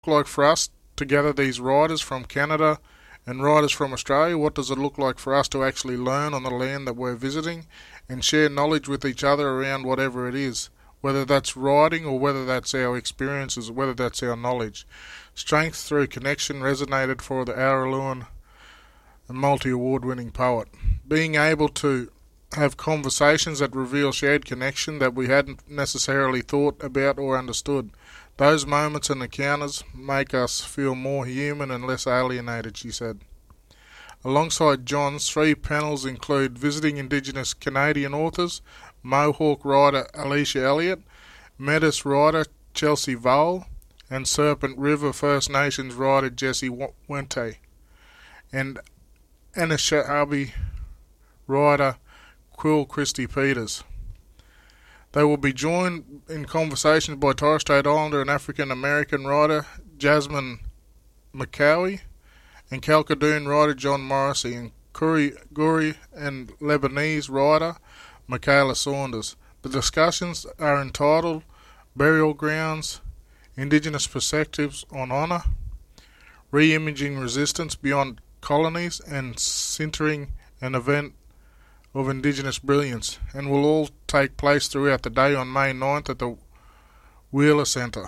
look like for us to gather these riders from Canada and riders from Australia? What does it look like for us to actually learn on the land that we're visiting and share knowledge with each other around whatever it is, whether that's riding or whether that's our experiences, or whether that's our knowledge? Strength through connection resonated for the Araluan, a multi-award winning poet. Being able to have conversations that reveal shared connection that we hadn't necessarily thought about or understood. Those moments and encounters make us feel more human and less alienated, she said. Alongside John's, 3 panels include visiting Indigenous Canadian authors, Mohawk writer Alicia Elliott, Metis writer Chelsea Vole, and Serpent River First Nations writer Jesse Wente, and Anishinaabe writer Quill Christie Peters. They will be joined in conversations by Torres Strait Islander and African American writer Jasmine McCowie and Kalkadoon writer John Morrissey, and Guri and Lebanese writer Michaela Saunders. The discussions are entitled Burial Grounds, Indigenous Perspectives on Honour, Re-imaging Resistance Beyond Colonies, and Centering an Event of Indigenous Brilliance, and will all take place throughout the day on May 9th at the Wheeler Centre.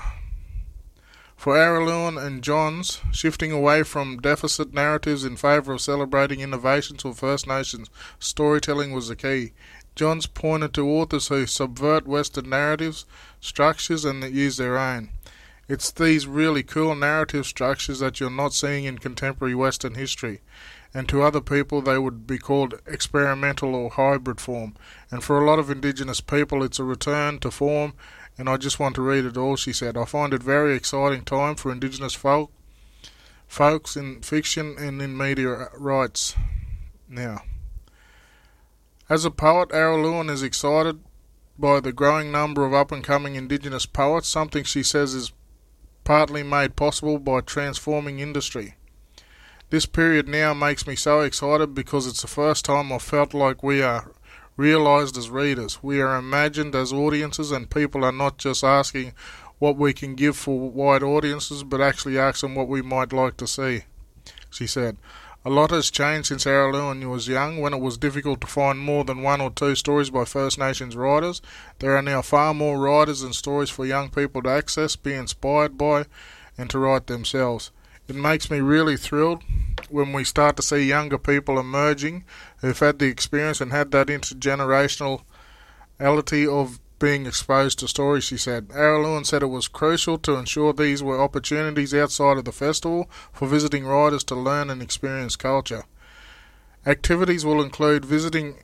For Araluan and Johns, shifting away from deficit narratives in favour of celebrating innovations for First Nations storytelling was the key. Johns pointed to authors who subvert Western narratives, structures, and that use their own. It's these really cool narrative structures that you're not seeing in contemporary Western history, and to other people they would be called experimental or hybrid form, and for a lot of Indigenous people it's a return to form, and I just want to read it all, she said. I find it a very exciting time for Indigenous folks in fiction and in media rights now. As a poet, Araluan is excited by the growing number of up-and-coming Indigenous poets, something she says is partly made possible by transforming industry. This period now makes me so excited because it's the first time I've felt like we are realised as readers. We are imagined as audiences, and people are not just asking what we can give for wide audiences, but actually asking what we might like to see, she said. A lot has changed since Araluan was young, when it was difficult to find more than 1 or 2 stories by First Nations writers. There are now far more writers and stories for young people to access, be inspired by, and to write themselves. It makes me really thrilled when we start to see younger people emerging who've had the experience and had that intergenerationality of being exposed to stories, she said. Araluan said it was crucial to ensure these were opportunities outside of the festival for visiting writers to learn and experience culture. Activities will include visiting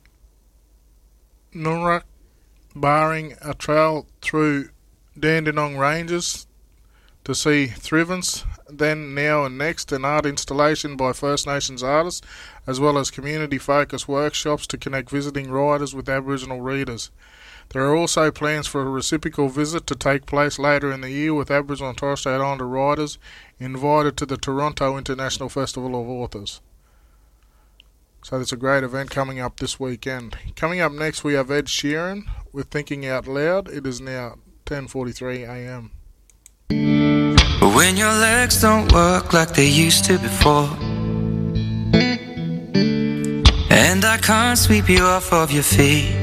Nunrak, barring a trail through Dandenong Ranges to see Thrivens, Then, Now and Next, an art installation by First Nations artists, as well as community-focused workshops to connect visiting writers with Aboriginal readers. There are also plans for a reciprocal visit to take place later in the year with Aboriginal and Torres Strait Islander writers invited to the Toronto International Festival of Authors. So there's a great event coming up this weekend. Coming up next we have Ed Sheeran with Thinking Out Loud. It is now 10:43 a.m. When your legs don't work like they used to before, and I can't sweep you off of your feet,